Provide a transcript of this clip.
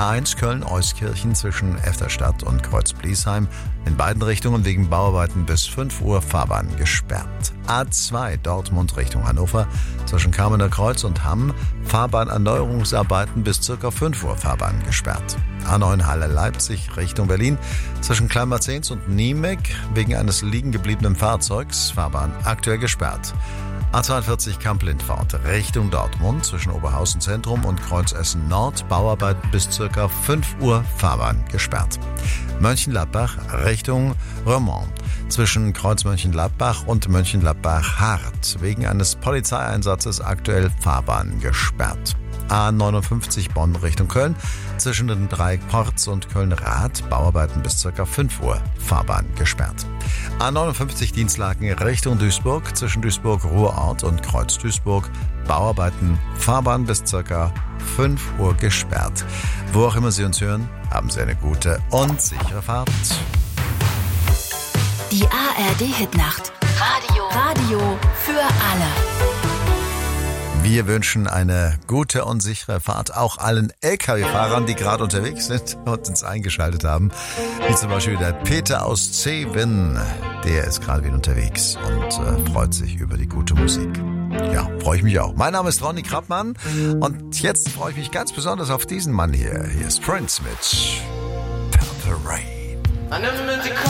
A1 Köln-Euskirchen zwischen Efterstadt und Kreuz-Bliesheim. In beiden Richtungen wegen Bauarbeiten bis 5 Uhr Fahrbahn gesperrt. A2 Dortmund Richtung Hannover zwischen Kamener Kreuz und Hamm. Fahrbahnerneuerungsarbeiten bis ca. 5 Uhr Fahrbahn gesperrt. A9 Halle Leipzig Richtung Berlin zwischen Kleinmarzens und Niemek wegen eines liegen gebliebenen Fahrzeugs. Fahrbahn aktuell gesperrt. A42 Kamp-Lindfort Richtung Dortmund zwischen Oberhausen Zentrum und Kreuz Essen Nord. Bauarbeiten bis ca. 5 Uhr Fahrbahn gesperrt. Mönchengladbach Richtung Romont zwischen Kreuz Mönchengladbach und Mönchengladbach-Hart wegen eines Polizeieinsatzes aktuell Fahrbahn gesperrt. A59 Bonn Richtung Köln zwischen den Dreieck Porz und Köln-Rath. Bauarbeiten bis ca. 5 Uhr Fahrbahn gesperrt. A59 Dienstlaken Richtung Duisburg zwischen Duisburg-Ruhrort und Kreuz Duisburg. Bauarbeiten, Fahrbahn bis ca. 5 Uhr gesperrt. Wo auch immer Sie uns hören, haben Sie eine gute und sichere Fahrt. Die ARD-Hitnacht. Radio für alle. Wir wünschen eine gute und sichere Fahrt auch allen LKW-Fahrern, die gerade unterwegs sind und uns eingeschaltet haben. Wie zum Beispiel der Peter aus Zeven. Der ist gerade wieder unterwegs und freut sich über die gute Musik. Ja, freue ich mich auch. Mein Name ist Ronny Krappmann und jetzt freue ich mich ganz besonders auf diesen Mann hier. Hier ist Prince mit Purple Rain.